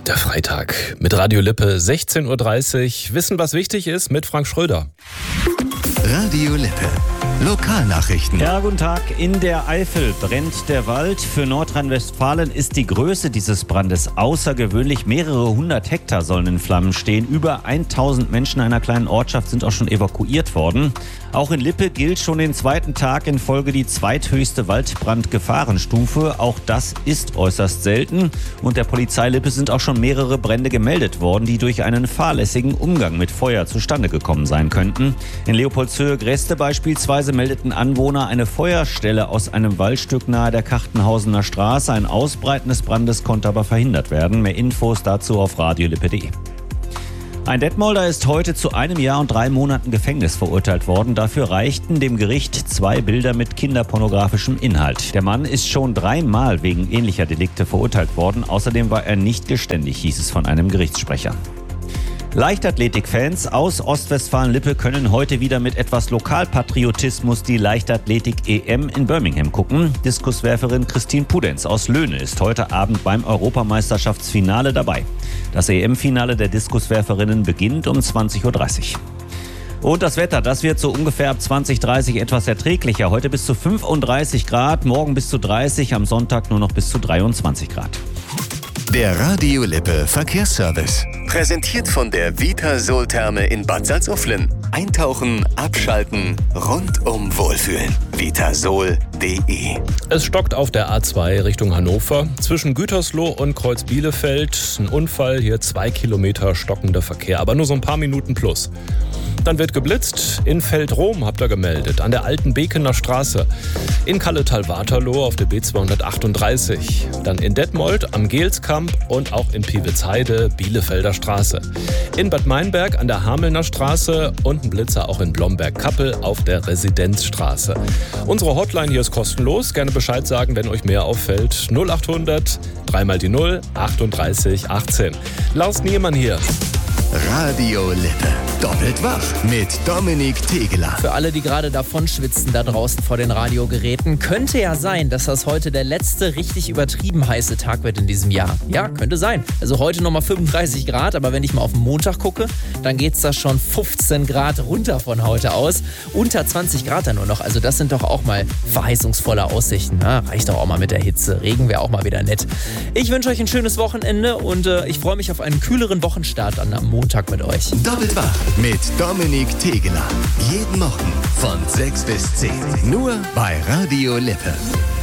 Der Freitag mit Radio Lippe, 16.30 Uhr. Wissen, was wichtig ist, mit Frank Schröder. Radio Lippe. Lokalnachrichten. Ja, guten Tag. In der Eifel brennt der Wald. Für Nordrhein-Westfalen ist die Größe dieses Brandes außergewöhnlich. Mehrere hundert Hektar sollen in Flammen stehen. Über 1000 Menschen einer kleinen Ortschaft sind auch schon evakuiert worden. Auch in Lippe gilt schon den zweiten Tag in Folge die zweithöchste Waldbrandgefahrenstufe. Auch das ist äußerst selten. Und der Polizei Lippe sind auch schon mehrere Brände gemeldet worden, die durch einen fahrlässigen Umgang mit Feuer zustande gekommen sein könnten. In Leopoldshöhe-Gräste beispielsweise meldeten Anwohner eine Feuerstelle aus einem Waldstück nahe der Kachtenhausener Straße. Ein Ausbreiten des Brandes konnte aber verhindert werden. Mehr Infos dazu auf radiolippe.de. Ein Detmolder ist heute zu 1 Jahr und 3 Monaten Gefängnis verurteilt worden. Dafür reichten dem Gericht 2 Bilder mit kinderpornografischem Inhalt. Der Mann ist schon 3-mal wegen ähnlicher Delikte verurteilt worden. Außerdem war er nicht geständig, hieß es von einem Gerichtssprecher. Leichtathletik-Fans aus Ostwestfalen-Lippe können heute wieder mit etwas Lokalpatriotismus die Leichtathletik-EM in Birmingham gucken. Diskuswerferin Christine Pudenz aus Löhne ist heute Abend beim Europameisterschaftsfinale dabei. Das EM-Finale der Diskuswerferinnen beginnt um 20.30 Uhr. Und das Wetter, das wird so ungefähr ab 20:30 etwas erträglicher. Heute bis zu 35 Grad, morgen bis zu 30, am Sonntag nur noch bis zu 23 Grad. Der Radio Lippe Verkehrsservice. Präsentiert von der Vitasol-Therme in Bad Salzuflen. Eintauchen, abschalten, rundum wohlfühlen. Vitasol.de. Es stockt auf der A2 Richtung Hannover. Zwischen Gütersloh und Kreuz Bielefeld ein Unfall, hier 2 Kilometer stockender Verkehr, aber nur so ein paar Minuten plus. Dann wird geblitzt in Feldrom, habt ihr gemeldet, an der alten Bekener Straße. In Kalletal-Waterloo auf der B238. Dann in Detmold am Geelskamp und auch in Piewitzheide, Bielefelder Straße. In Bad Meinberg an der Hamelner Straße und ein Blitzer auch in Blomberg-Kappel auf der Residenzstraße. Unsere Hotline hier ist kostenlos. Gerne Bescheid sagen, wenn euch mehr auffällt. 0800 3 mal die 0 38 18. Lars Niemann hier. Radio Lippe. Doppelt wach mit Dominik Tegeler. Für alle, die gerade davon schwitzen da draußen vor den Radiogeräten, könnte ja sein, dass das heute der letzte richtig übertrieben heiße Tag wird in diesem Jahr. Ja, könnte sein. Also heute nochmal 35 Grad, aber wenn ich mal auf den Montag gucke, dann geht's da schon 15 Grad runter von heute aus. Unter 20 Grad dann nur noch. Also das sind doch auch mal verheißungsvolle Aussichten. Na, reicht doch auch mal mit der Hitze. Regen wäre auch mal wieder nett. Ich wünsche euch ein schönes Wochenende und ich freue mich auf einen kühleren Wochenstart dann am Montag mit euch. Doppelt wach mit Dominik Tegeler. Jeden Morgen von 6 bis 10. Nur bei Radio Lippe.